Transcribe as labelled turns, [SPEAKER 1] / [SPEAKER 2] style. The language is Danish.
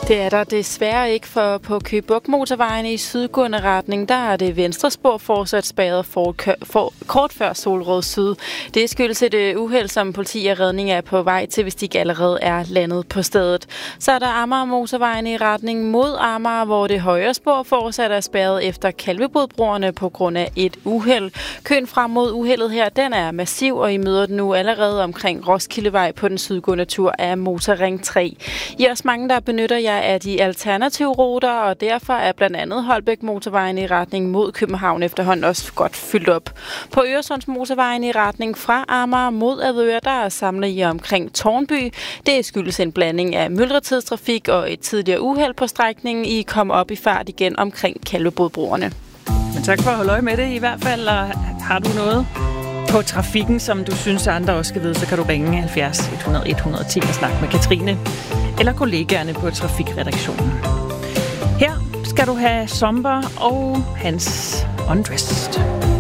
[SPEAKER 1] Det er der desværre ikke, for på Køge Bugt motorvejen i sydgående retning, der er det venstre spor fortsat spærret kort før Solrød Syd. Det skyldes et uheld, som politi og redning er på vej til, hvis de ikke allerede er landet på stedet. Så er der Amager motorvejen i retning mod Amager, hvor det højre spor fortsat er spærret efter Kalvebodbroerne på grund af et uheld. Køen frem mod uheldet her, den er massiv, og I møder den nu allerede omkring Roskildevej på den sydgående tur af Motorring 3. I er også mange, der benytter jer af de alternative ruter, og derfor er blandt andet Holbæk motorvejen i retning mod København efterhånden også godt fyldt op. På Øresunds motorvejen i retning fra Amager mod Avedøre, der samler I omkring Tårnby. Det skyldes en blanding af myldretidstrafik og et tidligere uheld på strækningen. I kom op i fart igen omkring Kalvebodbroerne.
[SPEAKER 2] Men tak for at holde øje med det i hvert fald, og har du noget på trafikken, som du synes, andre også skal vide, så kan du ringe 70 100 110 og snakke med Katrine eller kollegaerne på trafikredaktionen. Her skal du have Somber og hans Undressed.